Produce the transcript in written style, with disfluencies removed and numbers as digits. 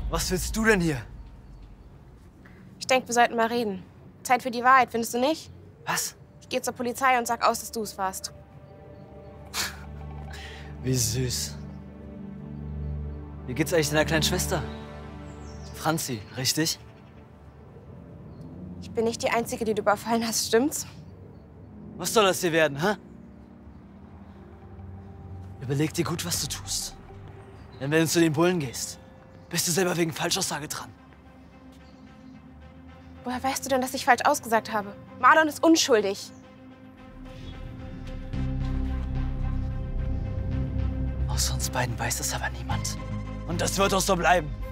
Was willst du denn hier? Ich denke, wir sollten mal reden. Zeit für die Wahrheit, findest du nicht? Was? Ich gehe zur Polizei und sag aus, dass du es warst. Wie süß. Wie geht's eigentlich deiner kleinen Schwester? Franzi, richtig? Ich bin nicht die Einzige, die du überfallen hast, stimmt's? Was soll das hier werden, hä? Überleg dir gut, was du tust. Denn wenn du zu den Bullen gehst, bist du selber wegen Falschaussage dran. Woher weißt du denn, dass ich falsch ausgesagt habe? Marlon ist unschuldig. Außer uns beiden weiß das aber niemand. Und das wird auch so bleiben.